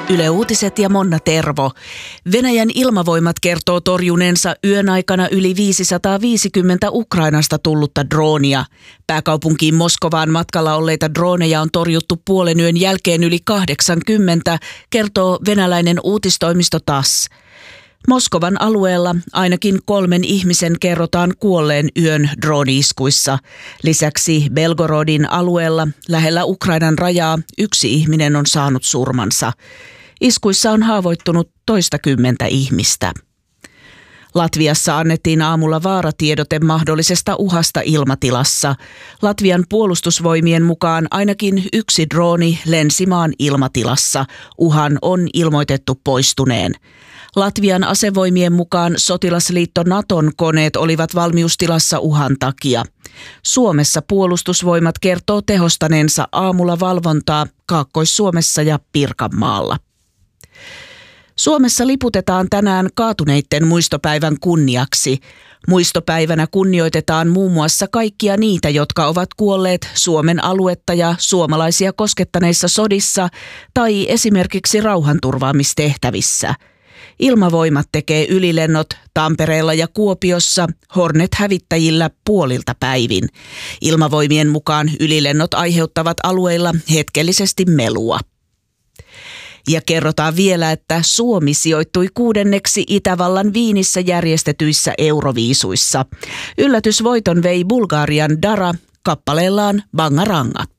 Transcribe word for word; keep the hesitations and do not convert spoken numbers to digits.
Yle Uutiset ja Monna Tervo. Venäjän ilmavoimat kertoo torjuneensa yön aikana yli viisisataaviisikymmentä Ukrainasta tullutta droonia. Pääkaupunkiin Moskovaan matkalla olleita drooneja on torjuttu puolen yön jälkeen yli kahdeksankymmentä, kertoo venäläinen uutistoimisto T A S S. Moskovan alueella ainakin kolmen ihmisen kerrotaan kuolleen yön drooni-iskuissa. Lisäksi Belgorodin alueella lähellä Ukrainan rajaa yksi ihminen on saanut surmansa. Iskuissa on haavoittunut toistakymmentä ihmistä. Latviassa annettiin aamulla vaaratiedote mahdollisesta uhasta ilmatilassa. Latvian puolustusvoimien mukaan ainakin yksi drooni lensi maan ilmatilassa. Uhan on ilmoitettu poistuneen. Latvian asevoimien mukaan sotilasliitto Naton koneet olivat valmiustilassa uhan takia. Suomessa puolustusvoimat kertoo tehostaneensa aamulla valvontaa Kaakkois-Suomessa ja Pirkanmaalla. Suomessa liputetaan tänään kaatuneitten muistopäivän kunniaksi. Muistopäivänä kunnioitetaan muun muassa kaikkia niitä, jotka ovat kuolleet Suomen aluetta ja suomalaisia koskettaneissa sodissa tai esimerkiksi rauhanturvaamistehtävissä. Ilmavoimat tekee ylilennot Tampereella ja Kuopiossa Hornet-hävittäjillä puolilta päivin. Ilmavoimien mukaan ylilennot aiheuttavat alueilla hetkellisesti melua. Ja kerrotaan vielä, että Suomi sijoittui kuudenneksi Itävallan Viinissä järjestetyissä Euroviisuissa. Yllätysvoiton vei Bulgarian Dara kappaleellaan Bangaranga.